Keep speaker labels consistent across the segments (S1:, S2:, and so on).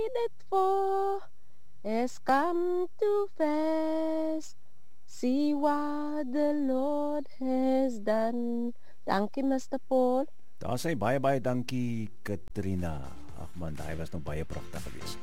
S1: waited for has come to pass. See what the Lord has done. Dankie, Mr. Paul.
S2: Daar sê baie dankie Katrina. Ag man, daai was nog baie pragtig geweest.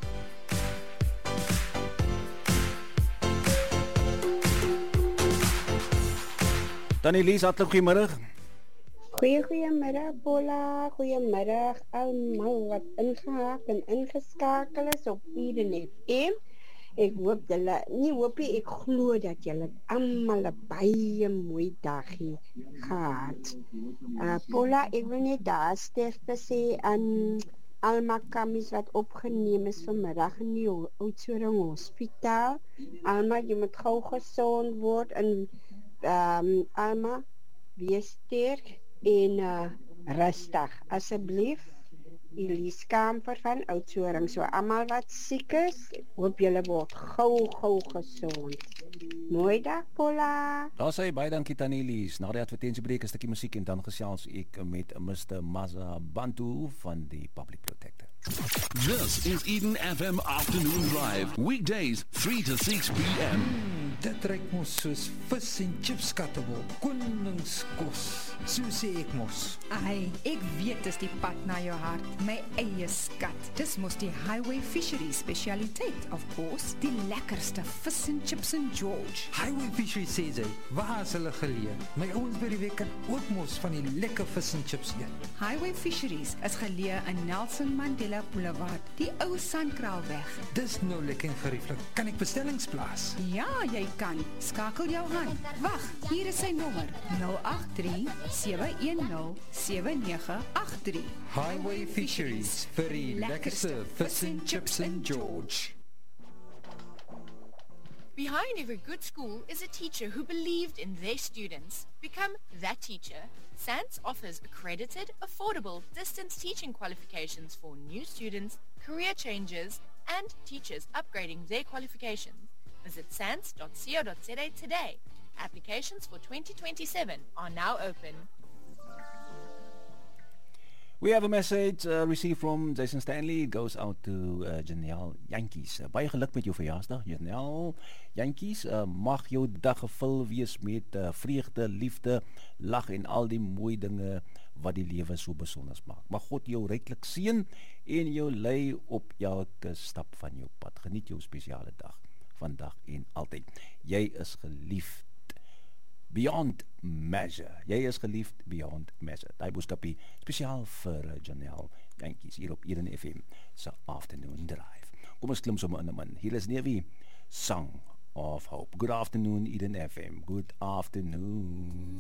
S2: Tannie Lies, hartlik goeiemôre.
S3: Goeiemiddag Paula, goeiemiddag almal wat ingehaak en ingeskakel is op Eden FM. Ek hoop ek glo dat julle almal 'n baie mooi dagie gehad. Paula, ek wil net daar sterkte sê aan Alma Kamis wat opgeneem is vanmiddag in die Oudtshoorn Hospitaal. Alma, jy moet gou gesond word en Alma, wees sterk en rustig asseblief. Elise Kamper van Oudtshoorn. So almal wat siek is, hoop julle word gou gesond. Mooi dag Paula.
S2: Daar sê baie dankie Tannie Lies. Na die advertensiebreek 'n stukkie musiek en dan gesels ek met Mr. Maza Bantu van die Public Protector.
S4: This is Eden FM Afternoon Drive. Weekdays 3 to 6 p.m.
S5: Dit ruik mos soos vis en chips skattebol. Koningskos. So sê ek mos.
S6: Ai, ek weet dis die pad na jou hart. My eie skat. Dis mos die Highway Fisheries spesialiteit, of course. Die lekkerste vis en chips in George.
S5: Highway Fisheries sê sy, waar is hulle geleë? My ouens by die week kan ook mos van die lekker vis en chips eet.
S6: Highway Fisheries is geleë in Nelson Mandela Boulevard, die ou Sandkraalweg.
S5: Dis nou lekker gerieflik. Kan ek bestellings plaas?
S6: Ja, jy kan. Skakel jou hand. Wag, hier is sy nommer. 083-710-7983.
S5: Highway Fisheries vir die lekkerste vis en chips in George.
S7: Behind every good school is a teacher who believed in their students. Become that teacher. SANS offers accredited, affordable, distance teaching qualifications for new students, career changers, and teachers upgrading their qualifications. Visit sans.co.za today. Applications for 2027 are now open.
S2: We have a message received from Jason Stanley. It goes out to Janelle Jantjies. Baie geluk met jou verjaarsdag, Janelle Jantjies. Mag jou dag gevul wees met vreugde, liefde, lag en al die mooi dinge wat die lewe so besonder maak. Mag God jou ryklik seën en jou lei op elke stap van jou pad. Geniet jou spesiale dag, vandag en altyd. Jy is geliefd beyond measure. Jy is geliefd beyond measure. Daai boodskapie spesiaal vir Janelle Jantjies hier op Eden FM se Afternoon Drive. Kom ons klim sommer in 'n man. Hier is Nevi, Song of Hope. Good afternoon Eden FM. Good afternoon.